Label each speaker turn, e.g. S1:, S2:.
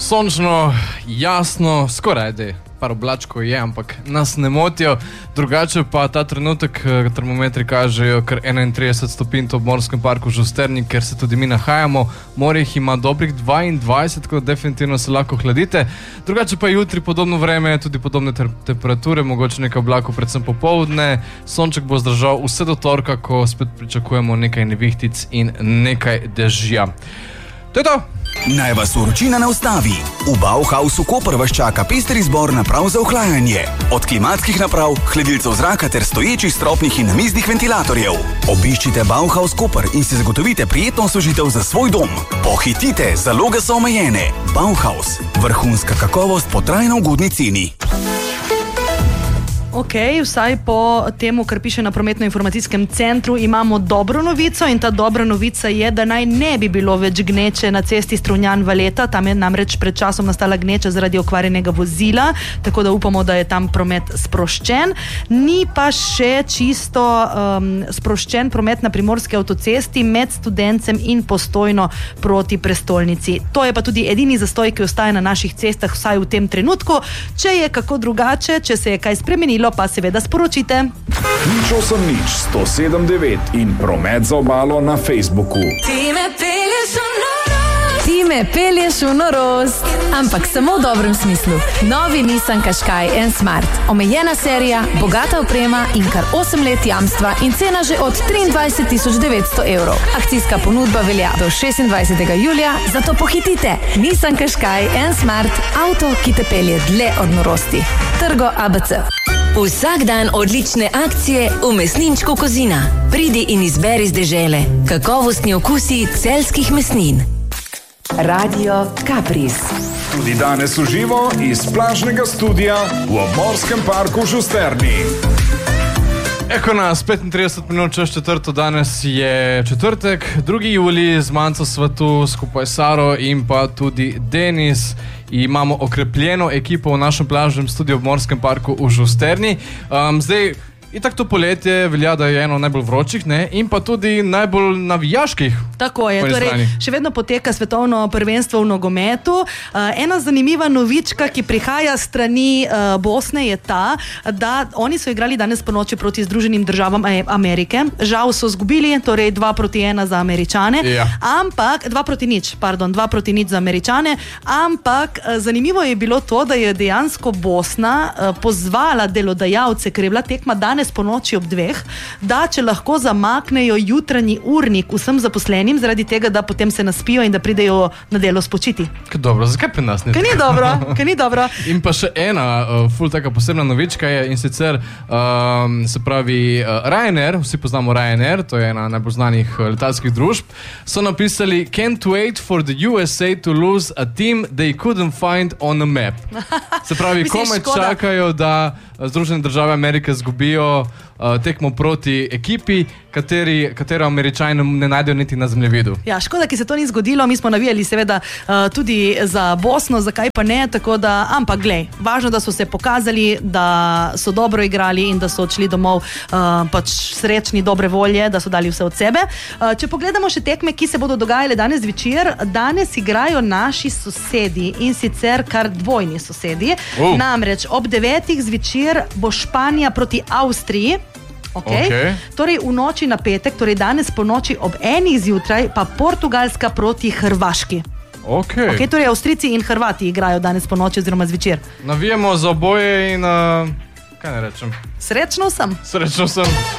S1: Sončno, jasno, skoraj da par oblačkov je, ampak nas ne motijo. Drugače pa ta trenutek termometri kažejo kar 31 stopinj v Morskem parku Žusterni, ker se tudi mi nahajamo. Morje jih ima dobrih 22, tako da definitivno se lahko hladite. Drugače pa jutri podobno vreme, tudi podobne temperature, mogoče nekaj oblakov, predvsem popoldne. Sonček bo zdržal vse do torka, ko spet pričakujemo nekaj nevihtic in nekaj dežja. To je to!
S2: Naj vas vročina ne ustavi. V Bauhausu Koper vas čaka pester izbor naprav za ohlajanje. Od klimatskih naprav, hladilcev zraka ter stoječih stropnih in namiznih ventilatorjev. Obiščite Bauhaus Koper in si zagotovite prijetno osvežitev za svoj dom. Pohitite, zaloge so omejene. Bauhaus, vrhunska kakovost po trajno ugodni ceni.
S3: Ok, vsaj po temu, kar piše na prometno-informacijskem centru, imamo dobro novico in ta dobra novica je, da naj ne bi bilo več gneče na cesti Strunjan-Valeta. Tam je namreč pred časom nastala gneča zaradi okvarjenega vozila, tako da upamo, da je tam promet sproščen. Ni pa še čisto sproščen promet na primorski avtocesti med Studencem in Postojno proti prestolnici. To je pa tudi edini zastoj, ki ostaja na naših cestah, vsaj v tem trenutku. Če je kako drugače, če se je kaj spremenilo, pa seveda sporočite.
S4: Nič 107.9 in promet za obalo na Facebooku.
S5: Ti me pelješ v norost, ampak samo v dobrem smislu. Novi Nissan Qashqai N Smart. Omejena serija, bogata oprema in kar 8 let jamstva in cena že od 23.900 evrov. Akcijska ponudba velja do 26. julija, zato pohitite. Nissan Qashqai N Smart, avto, ki te pelje dlje od norosti. Trgo ABC.
S6: Vsak dan odlične akcije v mesninčku Kozina. Pridi in izberi z dežele. Kakovostni okusi celjskih mesnin.
S5: Radio Kapris.
S4: Tudi danes v živo iz plažnega studia v Obmorskem parku Žusterni.
S1: Eko nas 35 minut čez četrto, danes je četrtek, 2. julij, z Manco sva tu skupaj Saro in pa tudi Denis. Imamo okrepljeno ekipo v našem plažnem studiu v Morskem parku v Žusterni. Zdaj, itak to poletje velja, da je eno najbolj vročih, ne? In pa tudi najbolj navijaških.
S3: Tako je, torej še vedno poteka svetovno prvenstvo v nogometu. Ena zanimiva novička, ki prihaja strani Bosne, je ta, da oni so igrali danes po noči proti Združenim državam Amerike. Žal so zgubili, torej 2-1 za Američane. Ja. Ampak, 2-0 za Američane. Ampak zanimivo je bilo to, da je dejansko Bosna pozvala delodajalce, ker je bila tekma danes po noči ob 2, da če lahko zamaknejo jutranji urnik vsem zaposlenim, zaradi tega, da potem se naspijo in da pridejo na delo spočiti.
S1: Kaj dobro, zakaj pri nas ne?
S3: Kaj ni dobro.
S1: In pa še ena ful taka posebna novička je, in sicer se pravi Ryanair, vsi poznamo Ryanair, to je ena najbolj znanih letalskih družb, so napisali "Can't wait for the USA to lose a team they couldn't find on a map." Se pravi, komaj čakajo, da Združene države Amerike zgubijo tekmo proti ekipi, katero Američani ne najdejo niti na zemljevidu.
S3: Ja, škoda, ki se to ni zgodilo. Mi smo navijali seveda tudi za Bosno, zakaj pa ne, tako da, ampak glej, važno, da so se pokazali, da so dobro igrali in da so odšli domov pač srečni, dobre volje, da so dali vse od sebe. Če pogledamo še tekme, ki se bodo dogajale danes zvečer, danes igrajo naši sosedi in sicer kar dvojni sosedi. Namreč ob 9 zvečer bo Španija proti Avstriji. Okay. Torej v noči na petek, torej danes po noči ob 1 zjutraj pa Portugalska proti Hrvaški. Okay, torej Avstrijci in Hrvati igrajo danes po noči oziroma zvečer.
S1: Navijemo za oboje in kaj ne rečem?
S3: Srečno sem.